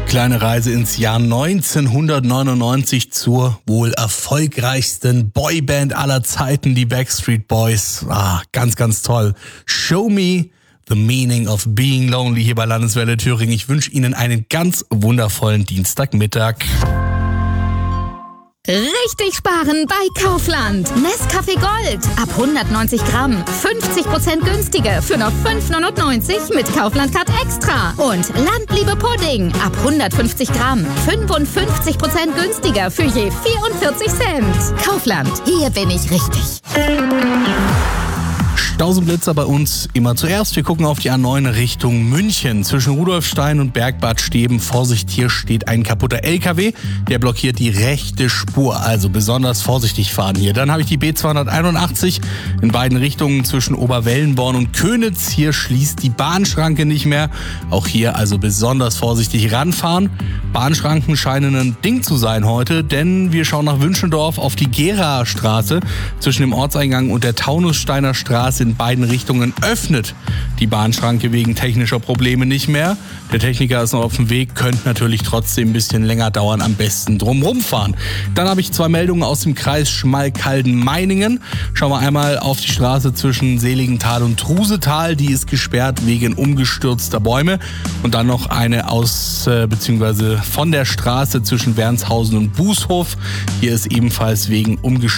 Kleine Reise ins Jahr 1999 zur wohl erfolgreichsten Boyband aller Zeiten, die Backstreet Boys. Ganz, ganz toll. Show Me the Meaning of Being Lonely hier bei Landeswelle Thüringen. Ich wünsche Ihnen einen ganz wundervollen Dienstagmittag. Richtig sparen bei Kaufland. Nescafé Gold ab 190 Gramm. 50% günstiger für noch 5,99 mit Kaufland Card Extra. Und Landliebe Pudding ab 150 Gramm. 55% günstiger für je 44 Cent. Kaufland, hier bin ich richtig. Stausenblitzer bei uns immer zuerst. Wir gucken auf die A9 Richtung München. Zwischen Rudolfstein und Bergbad Steben. Vorsicht, hier steht ein kaputter LKW. Der blockiert die rechte Spur. Also besonders vorsichtig fahren hier. Dann habe ich die B281 in beiden Richtungen zwischen Oberwellenborn und Könitz. Hier schließt die Bahnschranke nicht mehr. Auch hier also besonders vorsichtig ranfahren. Bahnschranken scheinen ein Ding zu sein heute, denn wir schauen nach Wünschendorf auf die Geraer Straße. Zwischen dem Ortseingang und der Taunussteiner Straße in beiden Richtungen öffnet die Bahnschranke wegen technischer Probleme nicht mehr. Der Techniker ist noch auf dem Weg, könnte natürlich trotzdem ein bisschen länger dauern, am besten drumherum fahren. Dann habe ich 2 Meldungen aus dem Kreis Schmalkalden-Meiningen. Schauen wir einmal auf die Straße zwischen Seligenthal und Trusetal. Die ist gesperrt wegen umgestürzter Bäume. Und dann noch eine beziehungsweise von der Straße zwischen Wernshausen und Bußhof. Hier ist ebenfalls wegen umgestürzter